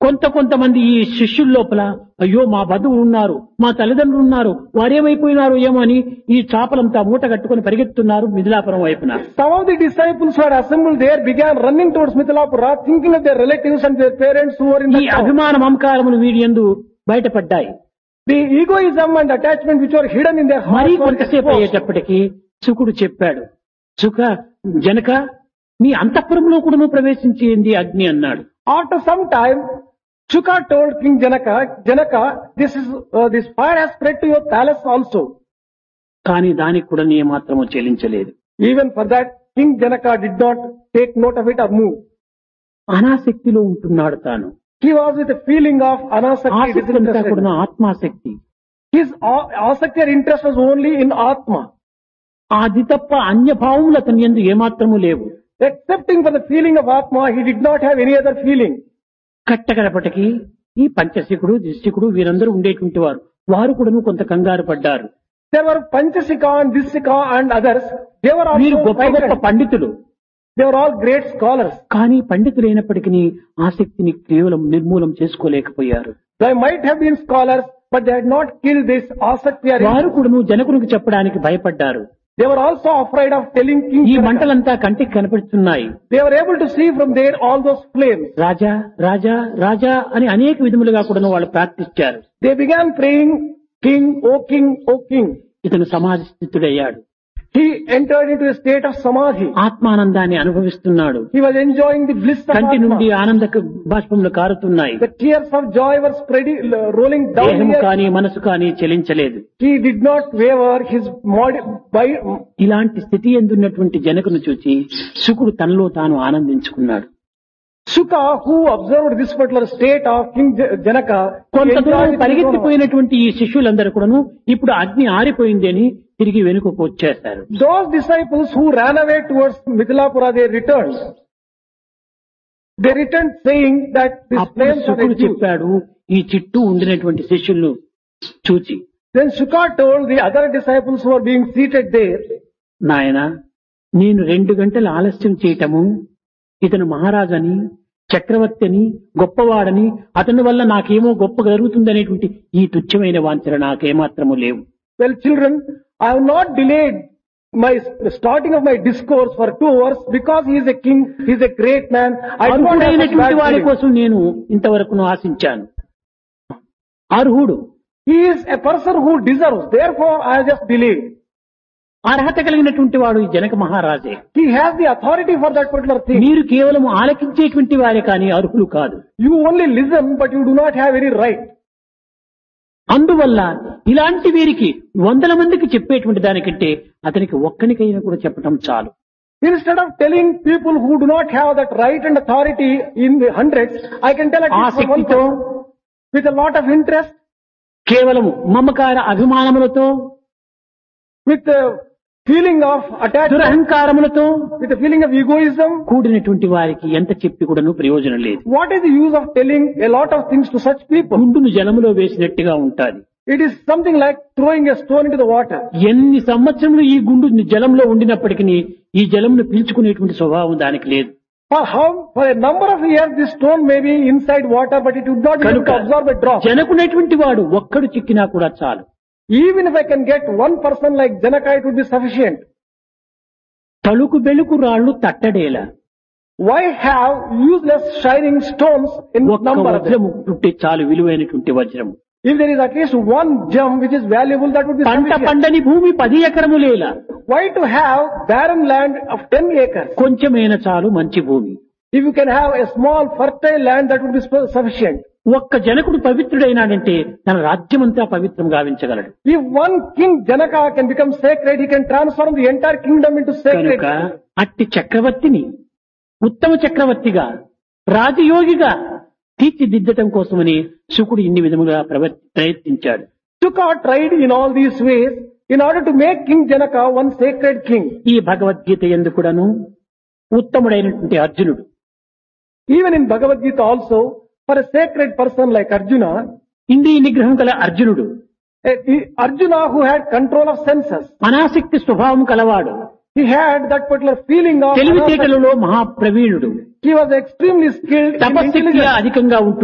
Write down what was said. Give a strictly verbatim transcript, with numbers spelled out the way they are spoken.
కొంత కొంతమంది ఈ శిష్యుల లోపల అయ్యో మా బంధువులు ఉన్నారు, మా తల్లిదండ్రులు ఉన్నారు, వారేమైపోయినారు ఏమో అని ఈ చాపలంతా మూట కట్టుకుని పరిగెత్తున్నారు మిథిలాపురం వైపున. Some of the disciples who had assembled there began running towards Mithilapura, thinking of their relatives and their parents who were in the ఈ town. అభిమాన మమకారములు వీరి యందు బయటపడ్డాయి. The egoism and attachment which were hidden in their మరీ hearts were కొంతసేపు exposed. అయ్యేటప్పటికి శుకుడు చెప్పాడు, సుఖ జనక మీ అంతఃపురంలో కూడా ప్రవేశించింది అగ్ని అన్నాడు. After some time, Shuka told King Janaka, Janaka, this is uh, this fire has spread to your palace also. కానీ దానికి కూడా నీ మాత్రము చెల్లించలేదు. Even for that, King Janaka did not take note of it or move. అనాసక్తిలో ఉంటున్నాడు తాను. He was with a feeling of anasakti, ఆసక్తి అంతా కూడా disinterested. ఆత్మాసక్తి. His a- asakti or interest was only in Atma. అది తప్ప అన్యభావములు అతని యందు ఏమాత్రము లేవు. Excepting for the feeling of Atma, he did not have any other feeling. కట్టగడపటికి ఈ పంచశికుడు దిశికుడు వీరందరూ ఉండేటువంటి వారు వారు కూడా కొంత కంగారు పడ్డారు. There were Panchasika and Disika and others. They were వీరు also గొప్ప గొప్ప frightened. పండితులు. They were all great scholars. కానీ పండితులైనప్పటికీ ఆసక్తిని కేవలం నిర్మూలం చేసుకోలేకపోయారు. They might have been scholars, but they had not killed this asakti or వారు interest. కూడా జనకునికి చెప్పడానికి భయపడ్డారు. They were also afraid of telling King ఈ Janaka. మంటలంతా కంటికి కనపడుతున్నాయి. They were able to see from there all those flames. రాజా రాజా రాజా అని అనేక విధములుగా కూడా వాళ్ళు ప్రార్థించారు. They began praying, King, O King, O King. ఇతను సమాధి స్థితుడయ్యాడు. He entered into a state of samadhi. ఆత్మానందాన్ని అనుభవిస్తున్నాడు. He was enjoying the bliss of కంటి నుండి Atma. ఆనంద బాష్పములు కారుతున్నాయి. The tears of joy were spreading, rolling down దేహము here. కానీ మనసు కానీ చెలించలేదు. He did not waver his body. By, ఇలాంటి స్థితి ఎందున్నటువంటి జనకును చూచి శుకుడు తనలో తాను ఆనందించుకున్నాడు. Shuka, who observed this particular state of King J- Janaka, he కొంత enjoyed దూరం it in his own heart. పరిగెత్తిపోయినటువంటి ఈ శిష్యులందరూ కూడాను ఇప్పుడు అగ్ని ఆరిపోయింది అని తిరిగి వెనుకకు వచ్చేశారు. Those disciples who ran away towards Mithilapura, they returned. They returned saying that this అప్పుడు flames are శుకుడు extinct. చెప్పాడు ఈ చుట్టూ ఉండినటువంటి శిష్యులను చూచి, Then Shuka told the other disciples who were being seated there, నాయన నేను రెండు గంటలు ఆలస్యం చేయటము ఇతను మహారాజని చక్రవర్తి అని గొప్పవాడని అతని వల్ల నాకేమో గొప్ప జరుగుతుందనేటువంటి ఈ తుచ్చమైన వాంఛన నాకేమాత్రము లేవు. well children, I have not delayed my starting of my discourse for two hours because he is a king, he is a great man. I do not have such అర్హుడైనటువంటి bad వారి feelings. కోసం నేను ఇంతవరకు ఆశించాను. అర్హుడు He is a person who deserves, therefore I have just delayed. అర్హత కలిగినటువంటి వాడు ఈ Janaka మహారాజే. He has the authority for that particular thing. మీరు కేవలం ఆలకించేటువంటి వారే కానీ అర్హులు కాదు. You only listen, but you do not have any right. అందువల్ల ఇలాంటి వీరికి వందల మందికి చెప్పేటువంటి దానికంటే అతనికి ఒక్కనికైనా కూడా చెప్పటం చాలు. Instead of telling people who do not have that right and authority in the hundreds, I can tell at least for one ఆసక్తితో person with a lot of interest, కేవలము మమకార అభిమానములతో with a feeling of attachment, దురహంకారములతో with a feeling of egoism. కూడినటువంటి వారికి ఎంత చెప్పి కూడాను ప్రయోజనం లేదు. What is the use of telling a lot of things to such people? గుండును జలములో వేసినట్టుగా ఉంటాది. It is something like throwing a stone into the water. ఎన్ని సంవత్సరములు ఈ గుండు జలంలో ఉండినప్పటికీ ఈ జలమును పీల్చుకునేటువంటి స్వభావం దానికి లేదు. For how, for a number of years this stone may be inside water, but it would not be able కనుక to absorb a drop. జనకునేటువంటి వాడు ఒక్కడు చిక్కినా కూడా చాలు. Even if I can get one person like Janaka, it would be sufficient. తలుకు బెలుకు రాళ్లు తట్టడేల Why have useless shining stones in ఒక్క number of them? వజ్రము పుట్టే చాలు విలువైనటువంటి వజ్రము. If there is at least one gem which is valuable, that would be పంట sufficient. పండని భూమి పది ఎకరములేల Why to have barren land of ten acres? కొంచెమైన చాలు మంచి భూమి. If you can have a small fertile land, that would be sp- sufficient. ఒక్క జనకుడు పవిత్రుడైనాడంటే తన రాజ్యమంతా పవిత్రం గావించగలడు. If one king Janaka can become sacred, he can transform the entire kingdom into sacred. కనుక అట్టి చక్రవర్తిని ఉత్తమ చక్రవర్తిగా రాజయోగిగా తీర్చిదిద్దటం కోసమని శుకుడు ఇన్ని విధముగా ప్రవ- ప్రయత్నించాడు. Shuka tried in all these ways in order to make King Janaka one sacred king. ఈ భగవద్గీత యందు కూడాను ఉత్తముడైనటువంటి అర్జునుడు Even in Bhagavad Gita also, for a sacred person like Arjuna, ఇంద్రియ నిగ్రహం గల అర్జునుడు a- he- Arjuna who had control of senses, అనాసక్తి స్వభావం కలవాడు, he had that particular feeling of, తెలివితేటలలో మహాప్రవీణుడు, he was extremely skilled in తపశక్తి intelligence. అధికంగా ఉంటుంది.